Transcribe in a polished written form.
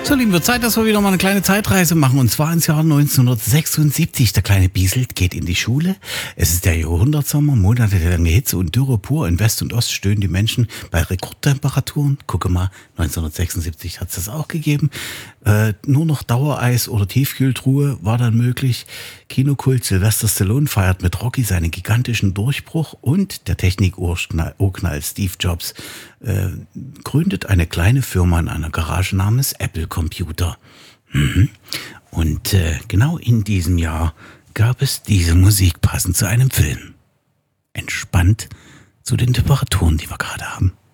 So, lieben wir Zeit, dass wir wieder mal eine kleine Zeitreise machen. Und zwar ins Jahr 1976. Der kleine Bieselt geht in die Schule. Es ist der Jahrhundertsommer, monatelange Hitze und Dürre pur. In West und Ost stöhnen die Menschen bei Rekordtemperaturen. Gucke mal, 1976 hat es das auch gegeben. Nur noch Dauereis oder Tiefkühltruhe war dann möglich. Kinokult Sylvester Stallone feiert mit Rocky seinen gigantischen Durchbruch. Und der Technik-Urknall Steve Jobs gründet eine kleine Firma in einer Garage namens Apple Computer. Und genau in diesem Jahr gab es diese Musik passend zu einem Film. Entspannt zu den Temperaturen, die wir gerade haben.